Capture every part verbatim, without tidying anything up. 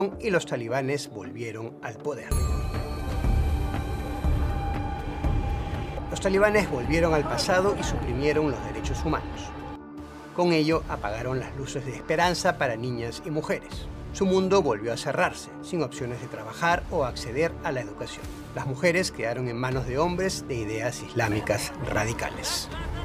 y los talibanes volvieron al poder. Los talibanes volvieron al pasado y suprimieron los derechos humanos. Con ello apagaron las luces de esperanza para niñas y mujeres. Su mundo volvió a cerrarse, sin opciones de trabajar o acceder a la educación. Las mujeres quedaron en manos de hombres de ideas islámicas radicales.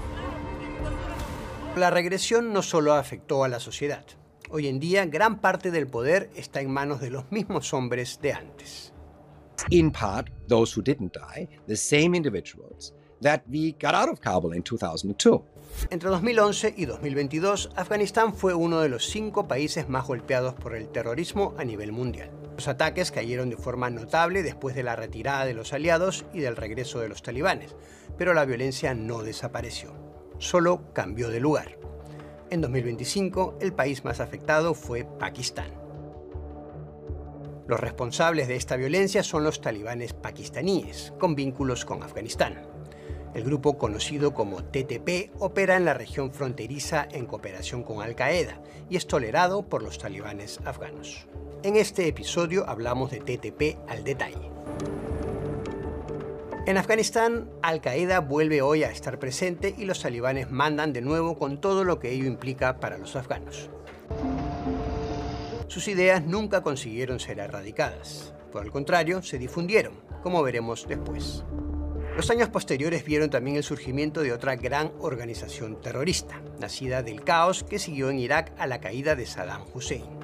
La regresión no solo afectó a la sociedad. Hoy en día, gran parte del poder está en manos de los mismos hombres de antes. In part, those who didn't die, the same individuals that we got out of Kabul in two thousand two. Entre dos mil once y dos mil veintidós, Afganistán fue uno de los cinco países más golpeados por el terrorismo a nivel mundial. Los ataques cayeron de forma notable después de la retirada de los aliados y del regreso de los talibanes, pero la violencia no desapareció, solo cambió de lugar. En dos mil veinticinco, el país más afectado fue Pakistán. Los responsables de esta violencia son los talibanes pakistaníes, con vínculos con Afganistán. El grupo conocido como T T P opera en la región fronteriza en cooperación con Al-Qaeda y es tolerado por los talibanes afganos. En este episodio hablamos de T T P al detalle. En Afganistán, Al-Qaeda vuelve hoy a estar presente y los talibanes mandan de nuevo con todo lo que ello implica para los afganos. Sus ideas nunca consiguieron ser erradicadas. Por el contrario, se difundieron, como veremos después. Los años posteriores vieron también el surgimiento de otra gran organización terrorista, nacida del caos que siguió en Irak a la caída de Saddam Hussein.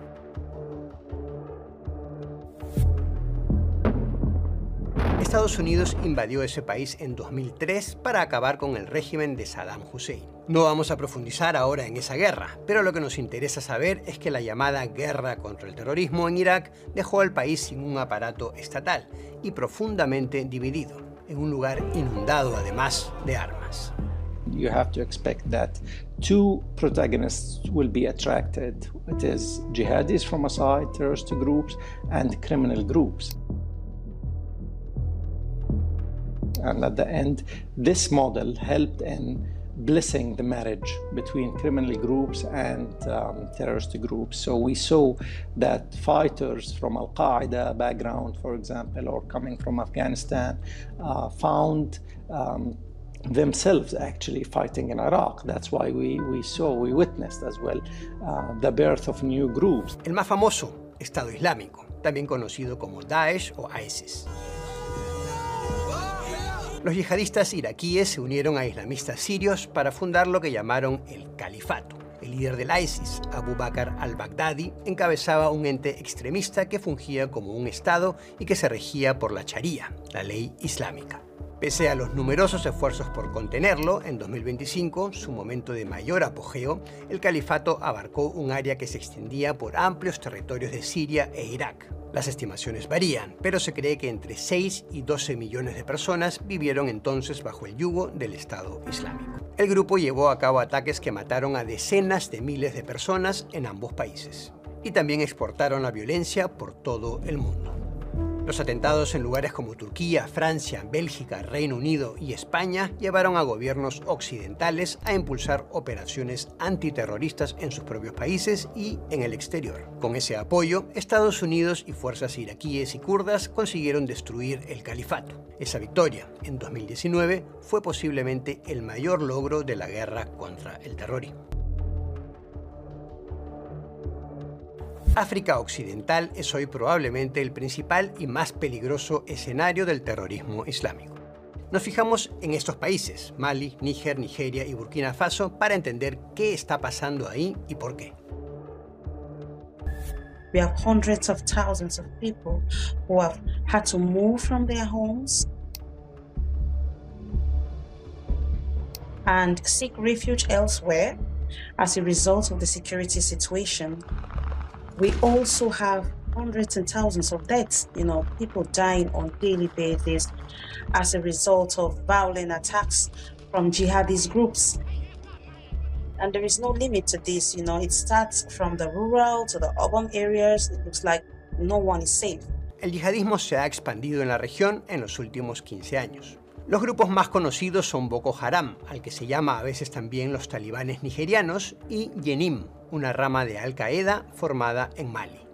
Estados Unidos invadió ese país en dos mil tres para acabar con el régimen de Saddam Hussein. No vamos a profundizar ahora en esa guerra, pero lo que nos interesa saber es que la llamada guerra contra el terrorismo en Irak dejó al país sin un aparato estatal y profundamente dividido, en un lugar inundado además de armas. You have to expect that two protagonists will be attracted. It is jihadis from a side, terrorist groups, and criminal groups. And at the end, this model helped in blessing the marriage between criminal groups and um, terrorist groups. So we saw that fighters from Al-Qaeda background, for example, or coming from Afghanistan, uh, found um, themselves actually fighting in Iraq. That's why we, we saw, we witnessed as well, uh, the birth of new groups. El más famoso, Estado Islámico, también conocido como Daesh o ISIS. Los yihadistas iraquíes se unieron a islamistas sirios para fundar lo que llamaron el Califato. El líder del ISIS, Abu Bakr al-Baghdadi, encabezaba un ente extremista que fungía como un estado y que se regía por la Sharia, la ley islámica. Pese a los numerosos esfuerzos por contenerlo, en dos mil veinticinco, su momento de mayor apogeo, el califato abarcó un área que se extendía por amplios territorios de Siria e Irak. Las estimaciones varían, pero se cree que entre seis y doce millones de personas vivieron entonces bajo el yugo del Estado Islámico. El grupo llevó a cabo ataques que mataron a decenas de miles de personas en ambos países. Y también exportaron la violencia por todo el mundo. Los atentados en lugares como Turquía, Francia, Bélgica, Reino Unido y España llevaron a gobiernos occidentales a impulsar operaciones antiterroristas en sus propios países y en el exterior. Con ese apoyo, Estados Unidos y fuerzas iraquíes y kurdas consiguieron destruir el califato. Esa victoria, en dos mil diecinueve, fue posiblemente el mayor logro de la guerra contra el terrorismo. África Occidental es hoy probablemente el principal y más peligroso escenario del terrorismo islámico. Nos fijamos en estos países, Mali, Níger, Nigeria y Burkina Faso, para entender qué está pasando ahí y por qué. We have hundreds of thousands of people who have had to move from their homes and seek refuge elsewhere as a result of the security situation. We also have hundreds and thousands of deaths, you know, people dying on a daily basis as a result of violent attacks from jihadist groups. And there is no limit to this, you know, it starts from the rural to the urban areas. It looks like no one is safe. El yihadismo se ha expandido en la región en los últimos quince años. Los grupos más conocidos son Boko Haram, al que se llama a veces también los talibanes nigerianos, y Yenim, una rama de Al-Qaeda formada en Mali.